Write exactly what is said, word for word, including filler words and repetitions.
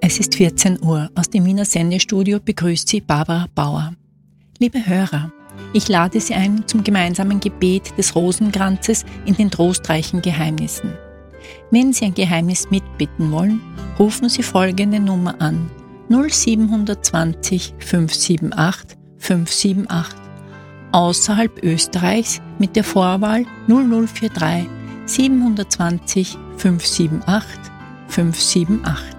Es ist vierzehn Uhr. Aus dem Wiener Sendestudio begrüßt Sie Barbara Bauer. Liebe Hörer, ich lade Sie ein zum gemeinsamen Gebet des Rosenkranzes in den trostreichen Geheimnissen. Wenn Sie ein Geheimnis mitbitten wollen, rufen Sie folgende Nummer an: null sieben zwei null fünf sieben acht fünf sieben acht. Außerhalb Österreichs mit der Vorwahl null null vier drei sieben zwei null fünf sieben acht fünf sieben acht.